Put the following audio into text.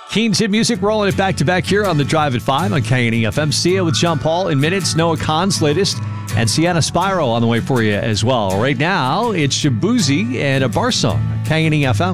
Keen's hit music rolling it back to back here on the Drive at 5 on KNE-FM. Sia with Sean Paul in minutes. Noah Kahan's latest. And Sienna Spyro on the way for you as well. Right now, it's Shabuzi and a bar song. KNE-FM.